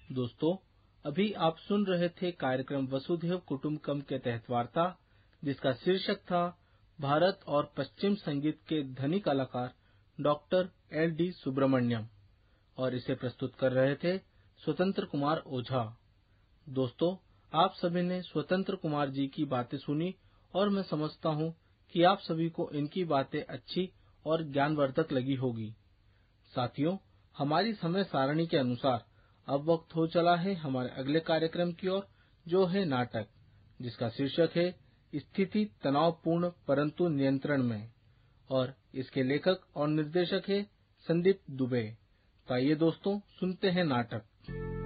दोस्तों, अभी आप सुन रहे थे कार्यक्रम वसुधैव कुटुंबकम के तहत वार्ता, जिसका शीर्षक था भारत और पश्चिम संगीत के धनी कलाकार डॉक्टर L.D. सुब्रमण्यम, और इसे प्रस्तुत कर रहे थे स्वतंत्र कुमार ओझा। दोस्तों, आप सभी ने स्वतंत्र कुमार जी की बातें सुनी और मैं समझता हूँ कि आप सभी को इनकी बातें अच्छी और ज्ञानवर्धक लगी होगी। साथियों, हमारी समय सारणी के अनुसार अब वक्त हो चला है हमारे अगले कार्यक्रम की ओर, जो है नाटक, जिसका शीर्षक है स्थिति तनावपूर्ण परंतु नियंत्रण में, और इसके लेखक और निर्देशक है संदीप दुबे। तो आइए दोस्तों, सुनते हैं नाटक।